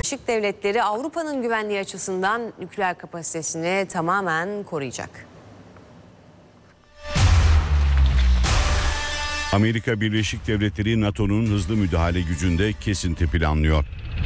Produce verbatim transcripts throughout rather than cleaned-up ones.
Birleşik Devletleri Avrupa'nın güvenliği açısından nükleer kapasitesini tamamen koruyacak. Amerika Birleşik Devletleri NATO'nun hızlı müdahale gücünde kesinti planlıyor.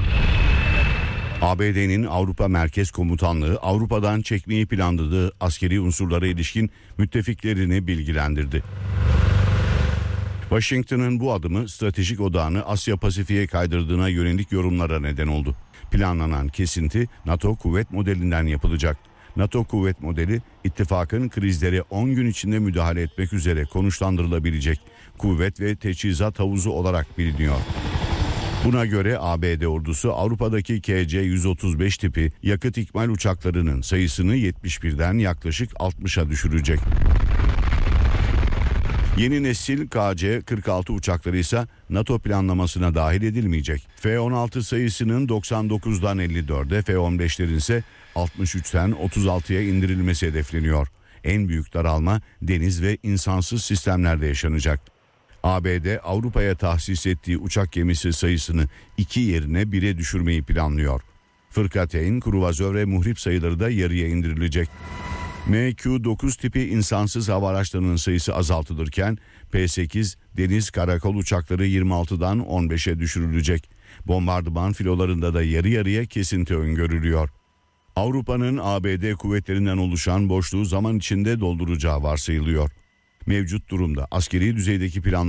A B D'nin Avrupa Merkez Komutanlığı Avrupa'dan çekmeyi planladığı askeri unsurlara ilişkin müttefiklerini bilgilendirdi. Washington'ın bu adımı stratejik odağını Asya Pasifik'e kaydırdığına yönelik yorumlara neden oldu. Planlanan kesinti NATO kuvvet modelinden yapılacak. NATO kuvvet modeli ittifakın krizlere on gün içinde müdahale etmek üzere konuşlandırılabilecek kuvvet ve teçhizat havuzu olarak biliniyor. Buna göre A B D ordusu Avrupa'daki K C yüz otuz beş tipi yakıt ikmal uçaklarının sayısını yetmiş birden yaklaşık altmışa düşürecek. Yeni nesil K C kırk altı uçakları ise NATO planlamasına dahil edilmeyecek. F on altı sayısının doksan dokuzdan elli dörde, F on beşlerin ise altmış üçten otuz altıya indirilmesi hedefleniyor. En büyük daralma deniz ve insansız sistemlerde yaşanacak. A B D Avrupa'ya tahsis ettiği uçak gemisi sayısını iki yerine bire düşürmeyi planlıyor. Fırkateyn, kruvazör ve muhrip sayıları da yarıya indirilecek. M Q dokuz tipi insansız hava araçlarının sayısı azaltılırken P sekiz deniz karakol uçakları yirmi altıdan on beşe düşürülecek. Bombardıman filolarında da yarı yarıya kesinti öngörülüyor. Avrupa'nın A B D kuvvetlerinden oluşan boşluğu zaman içinde dolduracağı varsayılıyor. Mevcut durumda askeri düzeydeki planlar